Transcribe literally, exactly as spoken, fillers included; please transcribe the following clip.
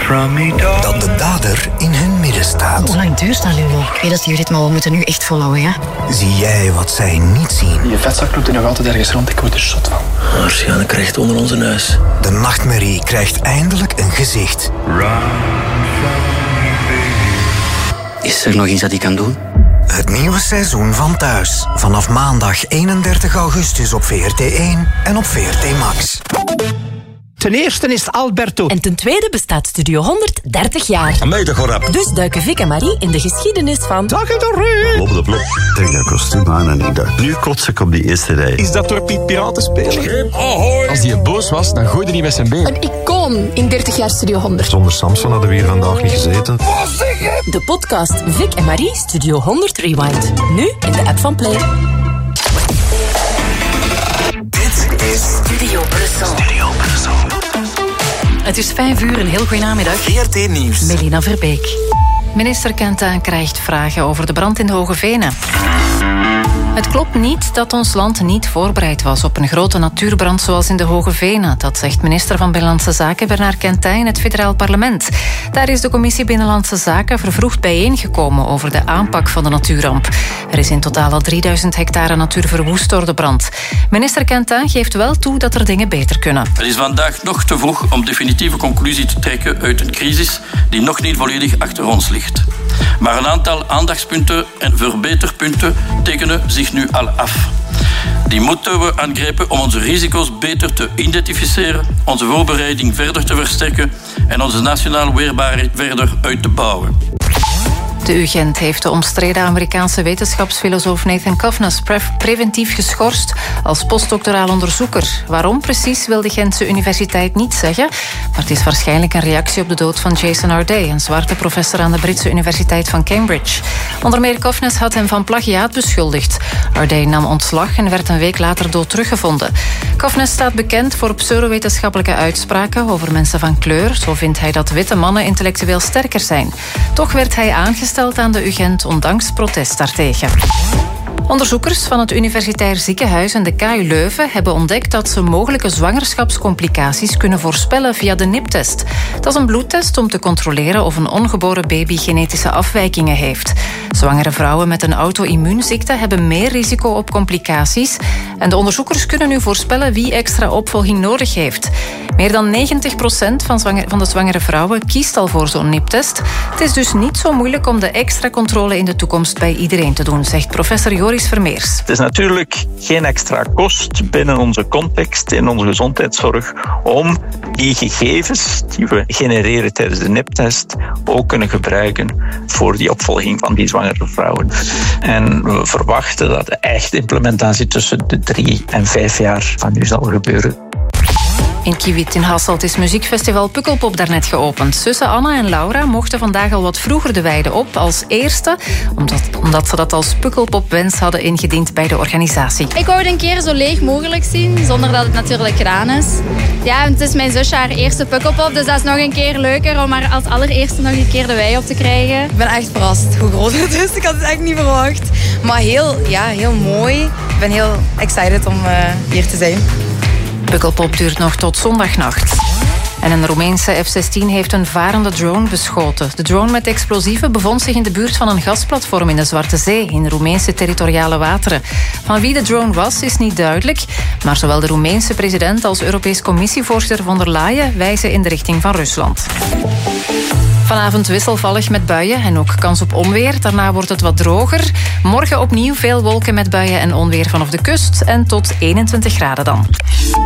dat de dader in hun midden staat. Hoe lang duurt dat nu nog? Ik weet dat jullie dit, maar we moeten nu echt volhouden, ja? Zie jij wat zij niet zien? Je vetzak loopt er nog altijd ergens rond, ik word er zot van. Waarschijnlijk recht onder onze neus. De nachtmerrie krijgt eindelijk een gezicht. Is er nog iets dat ik kan doen? Het nieuwe seizoen van Thuis. Vanaf maandag eenendertig augustus op V R T één en op V R T Max. Ten eerste is het Alberto. En ten tweede bestaat Studio honderddertig jaar. Amai, toch rap. Dus duiken Vic en Marie in de geschiedenis van... Dag en Doreen. Plop de plop. Trek dat kostuum aan en ik dacht, nu kots ik op die eerste rij. Is dat door Piet Piraten spelen? Schip ahoy! Als hij boos was, dan gooide hij met zijn been. Een icoon in dertig jaar Studio honderd. Zonder Samson hadden we hier vandaag niet gezeten. De podcast Vic en Marie Studio honderd Rewind. Nu in de app van Play. Dit is Studio Brussel. Studio Brussel. Het is vijf uur, een heel goede namiddag. V R T Nieuws. Melina Verbeek. Minister Quentin krijgt vragen over de brand in de Hoge Venen. Het klopt niet dat ons land niet voorbereid was op een grote natuurbrand zoals in de Hoge Venen. Dat zegt minister van Binnenlandse Zaken Bernard Quentin in het federaal parlement. Daar is de commissie Binnenlandse Zaken vervroegd bijeengekomen over de aanpak van de natuurramp. Er is in totaal al drieduizend hectare natuur verwoest door de brand. Minister Quentin geeft wel toe dat er dingen beter kunnen. Het is vandaag nog te vroeg om definitieve conclusie te trekken uit een crisis die nog niet volledig achter ons ligt. Maar een aantal aandachtspunten en verbeterpunten tekenen zich nu al af. Die moeten we aangrijpen om onze risico's beter te identificeren, onze voorbereiding verder te versterken en onze nationale weerbaarheid verder uit te bouwen. De U Gent heeft de omstreden Amerikaanse wetenschapsfilosoof Nathan Kovnes pre- preventief geschorst als postdoctoraal onderzoeker. Waarom precies wil de Gentse universiteit niet zeggen, maar het is waarschijnlijk een reactie op de dood van Jason Arday, een zwarte professor aan de Britse Universiteit van Cambridge. Onder meer Kovnes had hem van plagiaat beschuldigd. Arday nam ontslag en werd een week later dood teruggevonden. Kovnes staat bekend voor pseudowetenschappelijke uitspraken over mensen van kleur. Zo vindt hij dat witte mannen intellectueel sterker zijn. Toch werd hij aangesteld aan de U Gent ondanks protest daartegen. Onderzoekers van het Universitair Ziekenhuis en de K U Leuven hebben ontdekt dat ze mogelijke zwangerschapscomplicaties kunnen voorspellen via de N I P-test. Dat is een bloedtest om te controleren of een ongeboren baby genetische afwijkingen heeft. Zwangere vrouwen met een auto-immuunziekte hebben meer risico op complicaties. En de onderzoekers kunnen nu voorspellen wie extra opvolging nodig heeft. Meer dan negentig procent van, zwanger, van de zwangere vrouwen kiest al voor zo'n N I P-test. Het is dus niet zo moeilijk om de extra controle in de toekomst bij iedereen te doen, zegt professor Joris Vermeers. Het is natuurlijk geen extra kost binnen onze context in onze gezondheidszorg om die gegevens die we genereren tijdens de N I P-test ook kunnen gebruiken voor die opvolging van die zwangere vrouwen. En we verwachten dat de echte implementatie tussen de drie en vijf jaar van nu zal gebeuren. In Kiewiet in Hasselt is muziekfestival Pukkelpop daarnet geopend. Zussen Anna en Laura mochten vandaag al wat vroeger de weide op als eerste, omdat, omdat ze dat als Pukkelpop-wens hadden ingediend bij de organisatie. Ik wou het een keer zo leeg mogelijk zien, zonder dat het natuurlijk gedaan is. Ja, het is mijn zusje haar eerste Pukkelpop, dus dat is nog een keer leuker om haar als allereerste nog een keer de wei op te krijgen. Ik ben echt verrast hoe groot het is. Ik had het echt niet verwacht. Maar heel, ja, heel mooi. Ik ben heel excited om uh, hier te zijn. Pukkelpop duurt nog tot zondagnacht. En een Roemeense F zestien heeft een varende drone beschoten. De drone met explosieven bevond zich in de buurt van een gasplatform in de Zwarte Zee, in Roemeense territoriale wateren. Van wie de drone was, is niet duidelijk, maar zowel de Roemeense president als Europees Commissievoorzitter von der Leyen wijzen in de richting van Rusland. Vanavond wisselvallig met buien en ook kans op onweer. Daarna wordt het wat droger. Morgen opnieuw veel wolken met buien en onweer vanaf de kust en tot eenentwintig graden dan.